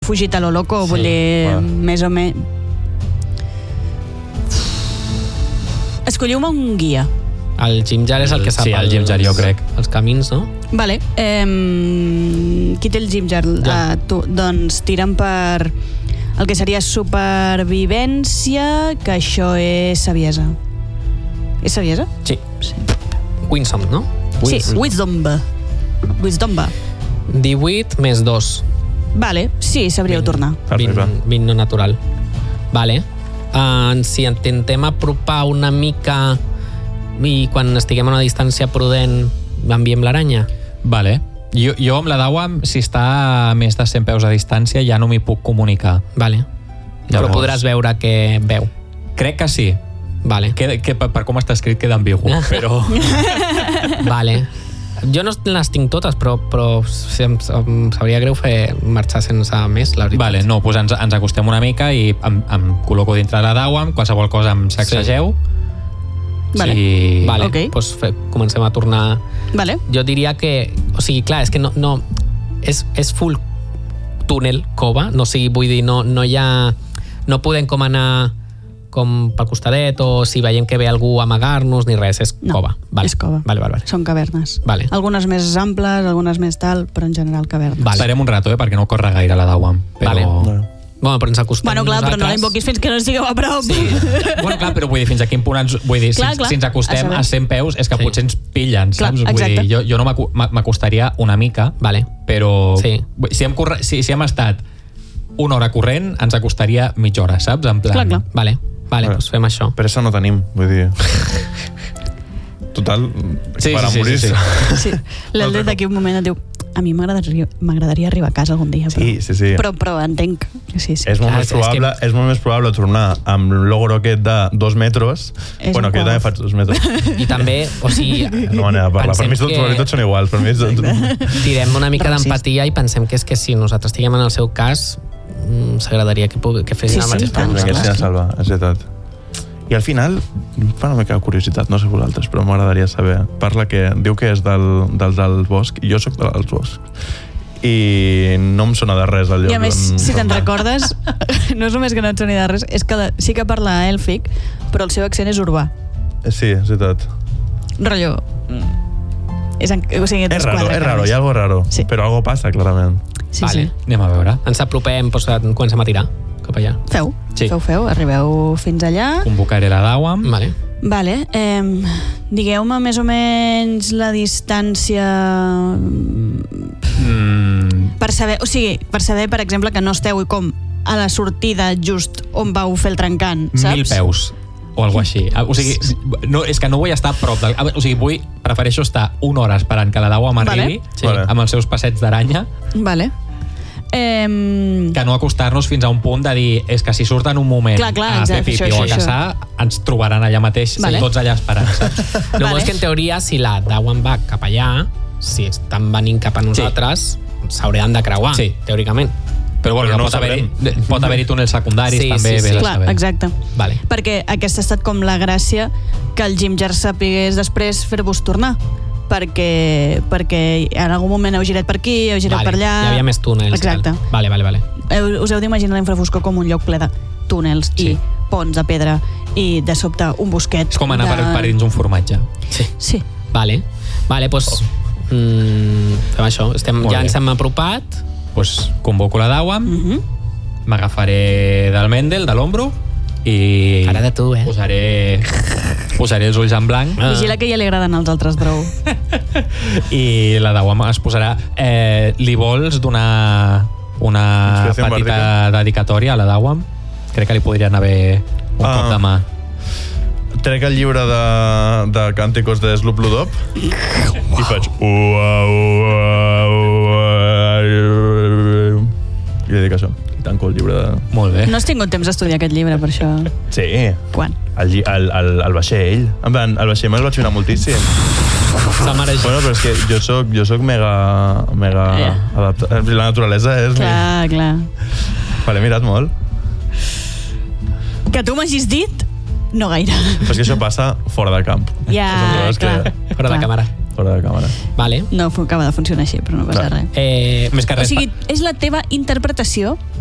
fugit a lo loco, vull dir, més o menys. Escolliu-me un guia. El Jim Jar és el que sap. Sí, el Jim Jar, jo crec. Els camins, no? Vale. Qui té el Jim Jar? Tu. Doncs tira'm per el que seria supervivència, que això és saviesa. És saviesa? Sí. Winsome, no? Sí, Wisdom. 18 més 2. Vale, sí, sabríeu tornar. 20 no natural. Vale. Si intentem apropar una mica i quan estiguem a una distància prudent enviem l'aranya. Vale. Jo amb la Dawam, si està a més de 100 peus a distància, ja no m'hi puc comunicar. Vale. Però podràs veure què veu. Crec que sí. Vale. Que per com està escrit queda ambigu, però... Vale. Jo no les tinc totes, però em sabria greu fer marxar sense més, la veritat. Vale, no, doncs ens acostem una mica i em col·loco dintre de la Dawam, qualsevol cosa em sacsegeu. Vale. Sí. Vale, Okay. doncs comencem a tornar... Vale. Jo diria que... O sigui, clar, és que no és full túnel, cova, no sigui, vull dir, no hi ha... No podem com anar com pel costadet o si veiem que ve algú a amagar-nos ni res, és cova. Vale. És cova. Vale. Són cavernes. Vale. Algunes més amples, algunes més tal, però en general cavernes. Vale. Estarem un rato, perquè no corre gaire la Dawam. Però... Vale. Bueno, però ens acostem Bueno, clar, nosaltres. però no la invoquis fins que no estigueu a prop. Sí. Bueno, clar, però vull dir, fins a quin punt vull dir, Clar, si ens acostem a 100 peus és que potser ens pillen, Clar, saps? Vull exacte. dir, jo no m'acostaria una mica, Vale. però Sí. si hem estat una hora corrent, ens acostaria mitja hora, saps? En plan... Clar. Vale, doncs fem això. Pressa no tenim, vull dir... Total, per a morir-se. Sí. L'Eldet d'aquí un moment et diu a mi m'agradaria arribar a casa algun dia, però, Sí. però entenc. Sí. És molt més probable tornar amb l'ogro aquest de 2 metres. És Bueno, un que jo qual. també faig 2 metres. I també, o sigui... No manera de parlar. Per mi tots són iguals. Per mi tirem una mica Racista. d'empatia i pensem que és que si nosaltres estiguem en el seu cas s'agradaria que fessin el mateix per que nosaltres. s'hi salva, és veritat. I al final, fa una mica de curiositat, no sé vosaltres, però m'agradaria saber. Parla que diu que és dels del bosc, i jo sóc dels boscs. I no em sona de res el lloc. I a més, si te'n recordes, no és només que no et soni de res, és que sí que parla èlfic, però el seu accent és urbà. Sí, és veritat. Rotllo... És raro, hi ha algo raro. Sí. Però algo passa, clarament. Sí. Anem a veure. Ens apropem, comencem a tirar cap allà. Feu, arribeu fins allà. Convocaré la Dawam. Vale, digueu-me més o menys la distància per saber, per exemple, que no esteu com a la sortida just on vau fer el trencant, saps? 1.000 peus o alguna així. O sigui, no, és que no vull estar a prop del... O sigui, prefereixo estar una hora esperant que la Dawam arribi amb els seus passeigs d'aranya. Vale. Que no acostar-nos fins a un punt de dir és que si surt en un moment a fer pipi o a caçar, ens trobaran allà mateix, tots allà esperant, saps? El bo és que en teoria, si la Dawam va cap allà, si estan venint cap a nosaltres, s'haurien de creuar, teòricament. Però bueno, pot haver-hi túnels secundaris també. Clar, exacte. Vale. Perquè aquesta ha estat com la gràcia que el Jim Jar sapigués després fer-vos tornar. Perquè en algun moment heu girat per aquí, heu girat per allà... Hi havia més túnels. Exacte. Vale. Us heu d'imaginar l'infrafoscor com un lloc ple de túnels i ponts de pedra i de sobte un bosquet. És com anar per dins un formatge. Sí. Vale, doncs fem això. Ja ens hem apropat. Doncs convoco la Dawam, m'agafaré del Mendel, de l'ombro, i cara de tu, posaré els ulls en blanc. Vigila que ja li agraden els altres brou. I la Dawam es posarà... li vols donar una petita dedicatòria a la Dawam? Crec que li podrien haver un cop de mà. Trec el llibre de cànticos de Sloop Ludop i faig... I li dic això. I tanco el llibre de... Molt bé. No has tingut temps d'estudiar aquest llibre, per això? Sí. Quan? El vaixell. En plan, el vaixell me'l vaig mirar moltíssim. Bueno, però és que jo soc mega adaptat. La naturalesa és... Clar. L'he mirat molt. Que tu m'hagis dit, no gaire. Però és que això passa fora de camp. Ja, clar. Fora de càmera. fora de càmera. Vale. No acaba de funcionar així, però no passa res. Més que O res, sigui, és la teva interpretació